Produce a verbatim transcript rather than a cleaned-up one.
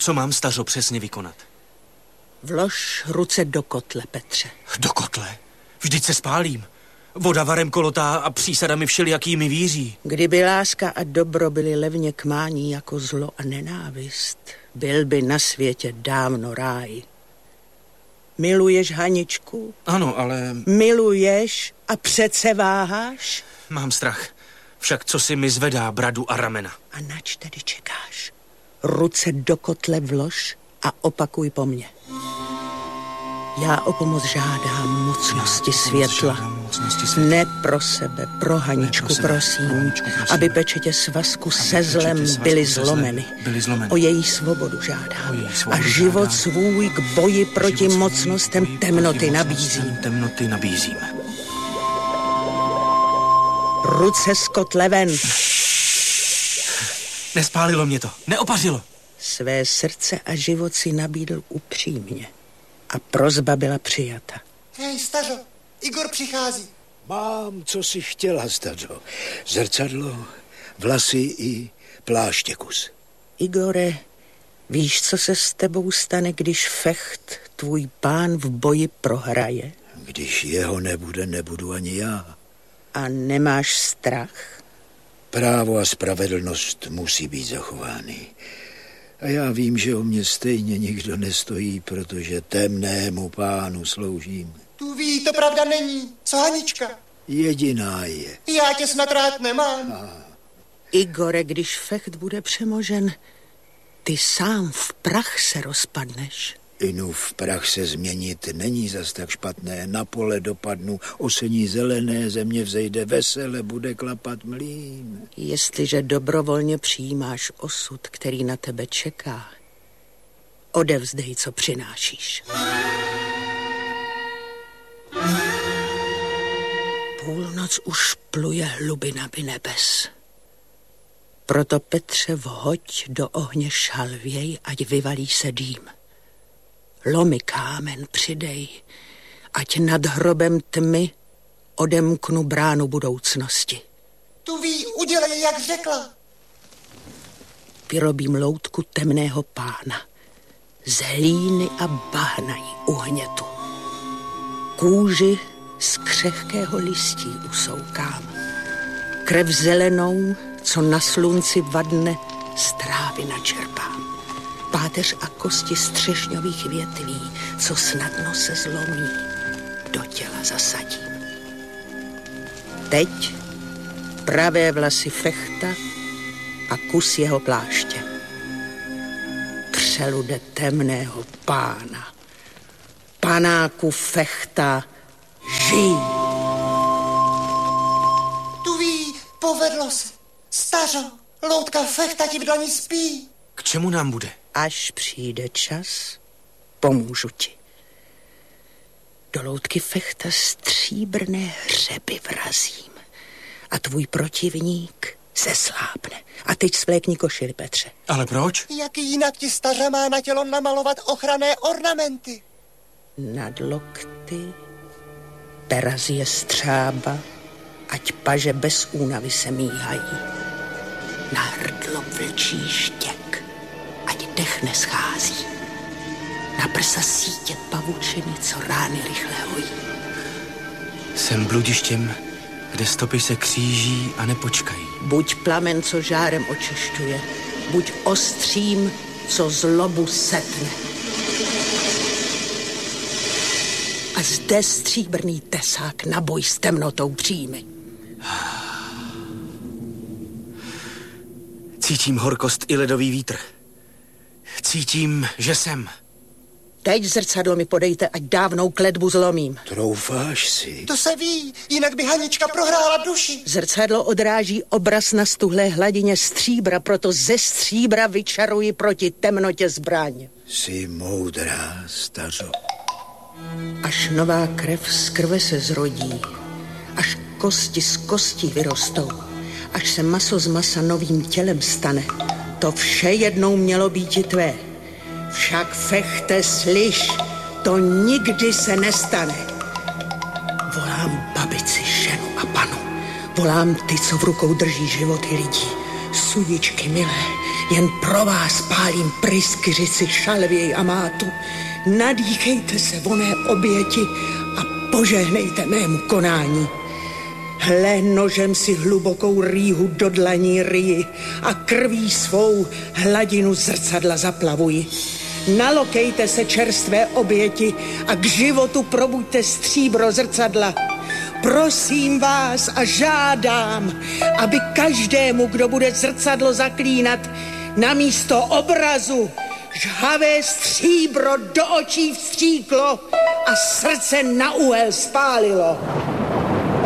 Co mám, stařo, přesně vykonat? Vlož ruce do kotle, Petře. Do kotle? Vždyť se spálím. Voda varem kolotá a přísada mi všelijakými víří. Kdyby láska a dobro byly levně k mání jako zlo a nenávist, byl by na světě dávno ráj. Miluješ Haničku? Ano, ale... Miluješ a přece váháš? Mám strach. Však co si mi zvedá bradu a ramena? A nač tedy čekáš? Ruce do kotle vlož a opakuj po mně. Já o pomoc žádám mocnosti světla. Mocnosti světla. Ne pro sebe, pro Haničku, pro sebe, prosím, pro Haničku, prosím, aby pečetě svazku se zlem byly zlomeny. byly zlomeny. O její svobodu žádám. Její svobodu a život žádám. svůj k boji proti mocnostem boji temnoty proti nabízím. Temnoty nabízím. Ruce z kotle ven. Nespálilo mě to, neopařilo. Své srdce a život si nabídl upřímně. A prosba byla přijata. Hej, stařo, Igor přichází. Mám, co si chtěla, stařo. Zrcadlo, vlasy i pláště kus. Igore, víš, co se s tebou stane, když fecht tvůj pán v boji prohraje? Když jeho nebude, nebudu ani já. A nemáš strach? Právo a spravedlnost musí být zachovány. A já vím, že o mě stejně nikdo nestojí, protože temnému pánu sloužím. Tu ví, to pravda není. Co Hanička? Jediná je. Já tě snad rád nemám. A... Igore, když fecht bude přemožen, ty sám v prach se rozpadneš. Inu v prach se změnit není zas tak špatné. Na pole dopadnu, osení zelené, země vzejde vesele, bude klapat mlýn. Jestliže dobrovolně přijímáš osud, který na tebe čeká, odevzdej, co přinášíš. Půlnoc už pluje hlubinami nebes. Proto, Petře, vhoď do ohně šalvěj, ať vyvalí se dým. Lomi kámen přidej, ať nad hrobem tmy odemknu bránu budoucnosti. Tu ví, udělej, jak řekla. Vyrobím loutku temného pána. Z hlíny a bahna jí uhnětu. Kůži z křehkého listí usoukám. Krev zelenou, co na slunci vadne, z trávy načerpám. Páteř a kosti střešňových větví, co snadno se zlomí, do těla zasadím. Teď pravé vlasy fechta a kus jeho pláště. Přelude temného pána, panáku fechta, žij! Tu ví, povedlo se. Stařo, loutka fechta ti v dlani spí. K čemu nám bude? Až přijde čas, pomůžu ti. Do loutky fechta stříbrné hřeby vrazím a tvůj protivník zeslábne. A teď svlékni košili, Petře. Ale proč? Jak jinak ti stařa má na tělo namalovat ochranné ornamenty? Nad lokty perazie střába, ať paže bez únavy se míhají. Na hrdlo vlčí štěk, ať dech neschází. Na prsa sítě pavučiny, co rány rychle hojí. Jsem bludištěm, kde stopy se kříží a nepočkají. Buď plamen, co žárem očešťuje, buď ostřím, co zlobu setne. A zde stříbrný tesák na boj s temnotou přijmi. Cítím horkost i ledový vítr. Cítím, že jsem. Teď zrcadlo mi podejte, ať dávnou kletbu zlomím. Troufáš si? To se ví, jinak by Hanička prohrála duši. Zrcadlo odráží obraz na stuhlé hladině stříbra, proto ze stříbra vyčaruji proti temnotě zbraň. Jsi moudrá, stařo. Až nová krev z krve se zrodí, až kosti z kostí vyrostou, až se maso z masa novým tělem stane, to vše jednou mělo být tvé. Však fechte, slyš, to nikdy se nestane. Volám babici, ženu a panu. Volám ty, co v rukou drží životy lidí. Sudičky milé, Jen pro vás pálím pryskyřici, šalvěj a mátu. Nadýchejte se voné oběti a požehnejte mému konání. Hle, nožem si hlubokou rýhu do dlaní ryji a krví svou hladinu zrcadla zaplavuji. Nalokejte se čerstvé oběti a k životu probuďte stříbro zrcadla. Prosím vás a žádám, aby každému, kdo bude zrcadlo zaklínat, na místo obrazu žhavé stříbro do očí vstříklo a srdce na úhel spálilo.